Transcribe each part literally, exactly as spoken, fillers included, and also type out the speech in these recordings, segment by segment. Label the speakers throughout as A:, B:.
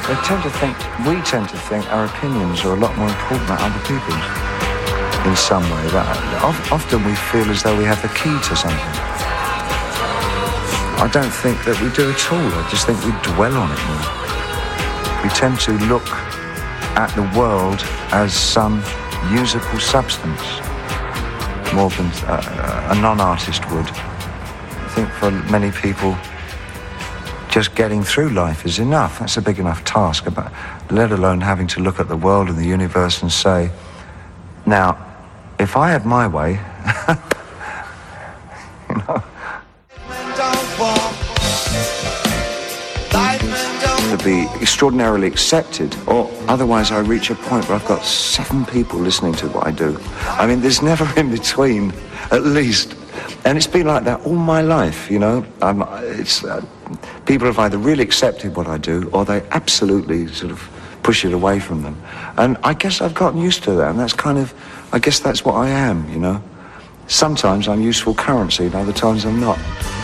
A: They tend to think, we tend to think our opinions are a lot more important than other people's in some way. That often we feel as though we have the key to something. I don't think that we do at all. I just think we dwell on it more. We tend to look at the world as some usable substance more than uh, a non-artist would. I think for many people, just getting through life is enough. That's a big enough task, about, let alone having to look at the world and the universe and say, now, if I had my way, you know, to be extraordinarily accepted, or otherwise I reach a point where I've got seven people listening to what I do. I mean, there's never in between, at least. And it's been like that all my life, you know. Um, it's uh, people have either really accepted what I do, or they absolutely sort of push it away from them. And I guess I've gotten used to that, and that's kind of, I guess that's what I am, you know. Sometimes I'm useful currency, and other times I'm not.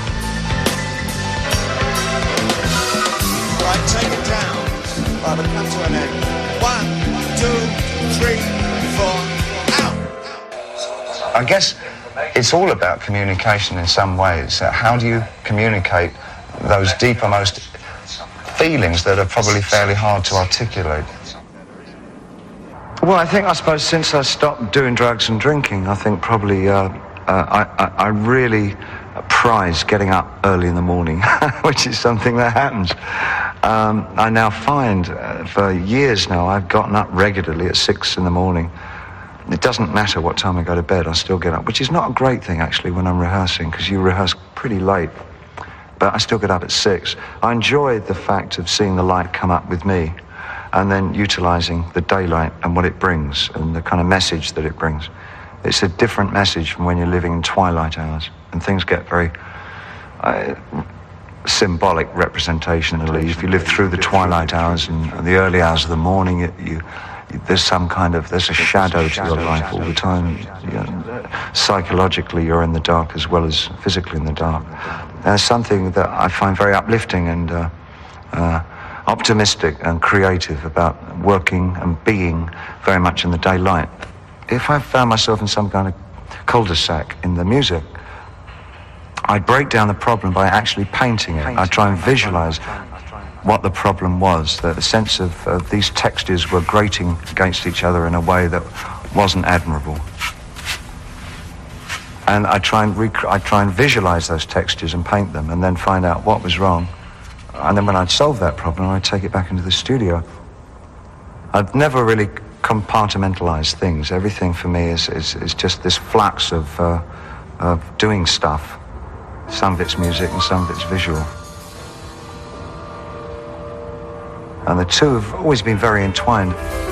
B: Right, take it down. Right, we'll come to an end. One, two, three, four, out.
A: I guess it's all about communication in some ways. How do you communicate those deepermost feelings that are probably fairly hard to articulate? Well, I think, I suppose, since I stopped doing drugs and drinking, I think probably uh, uh, I, I really prize getting up early in the morning, which is something that happens. Um, I now find, uh, for years now, I've gotten up regularly at six in the morning. It doesn't matter what time I go to bed, I still get up, which is not a great thing, actually, when I'm rehearsing, because you rehearse pretty late. But I still get up at six. I enjoy the fact of seeing the light come up with me, and then utilising the daylight and what it brings, and the kind of message that it brings. It's a different message from when you're living in twilight hours, and things get very uh, symbolic representationally. If you live through the twilight hours and, and the early hours of the morning, it, you... there's some kind of, there's a shadow to your life all the time. You know, psychologically, you're in the dark as well as physically in the dark. There's something that I find very uplifting and uh, uh, optimistic and creative about working and being very much in the daylight. If I found myself in some kind of cul-de-sac in the music, I'd break down the problem by actually painting it. I'd try and visualize what the problem was, that the sense of uh, these textures were grating against each other in a way that wasn't admirable. And I try and rec- I try and visualize those textures and paint them, and then find out what was wrong. And then when I'd solve that problem, I'd take it back into the studio. I'd never really compartmentalized things. Everything for me is is, is just this flux of uh, of doing stuff. Some of it's music and some of it's visual. And the two have always been very entwined.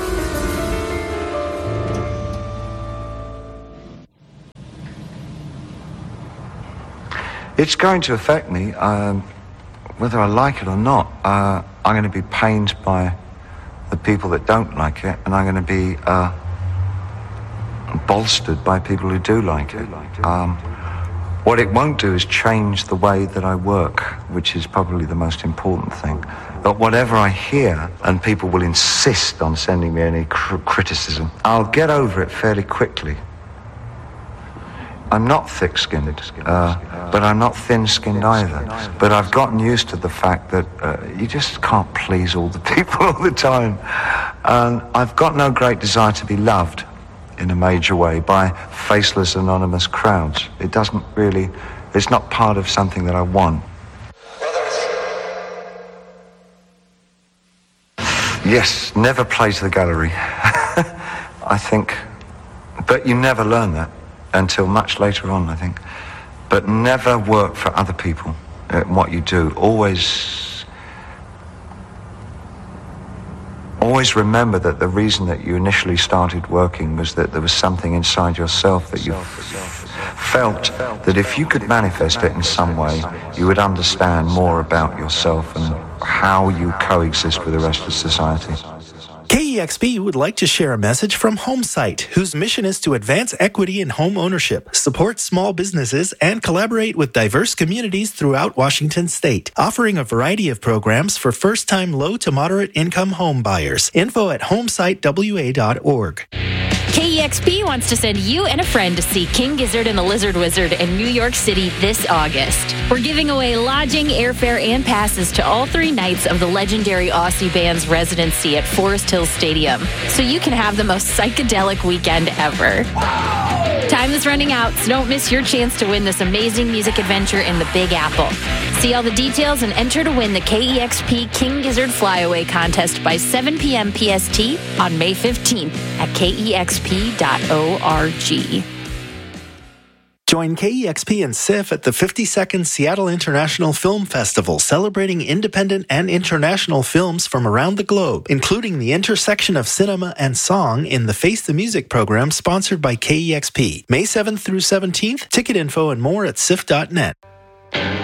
A: It's going to affect me, um, whether I like it or not. Uh, I'm going to be pained by the people that don't like it, and I'm going to be uh, bolstered by people who do like it. Um, what it won't do is change the way that I work, which is probably the most important thing. But whatever I hear, and people will insist on sending me any cr- criticism, I'll get over it fairly quickly. I'm not thick-skinned, uh, but I'm not thin-skinned either. But I've gotten used to the fact that uh, you just can't please all the people all the time. And I've got no great desire to be loved in a major way by faceless, anonymous crowds. It doesn't really, it's not part of something that I want. Yes, never play to the gallery. I think, but you never learn that until much later on, I think. But never work for other people at what you do. Always, always remember that the reason that you initially started working was that there was something inside yourself that you felt that if you could manifest it in some way, you would understand more about yourself and how you coexist with the rest of society.
C: K E X P would like to share a message from HomeSite, whose mission is to advance equity in home ownership, support small businesses, and collaborate with diverse communities throughout Washington state, offering a variety of programs for first-time low to moderate income home buyers. Info at homesite w a dot org.
D: K E X P wants to send you and a friend to see King Gizzard and the Lizard Wizard in New York City this August. We're giving away lodging, airfare, and passes to all three nights of the legendary Aussie band's residency at Forest Hills Stadium, so you can have the most psychedelic weekend ever. Time is running out, so don't miss your chance to win this amazing music adventure in the Big Apple. See all the details and enter to win the K E X P King Gizzard Flyaway Contest by seven p.m. P S T on May fifteenth at K E X P dot org.
C: Join K E X P and S I F at the fifty-second Seattle International Film Festival, celebrating independent and international films from around the globe, including the intersection of cinema and song in the Face the Music program sponsored by K E X P. May seventh through seventeenth, ticket info and more at S I F dot net.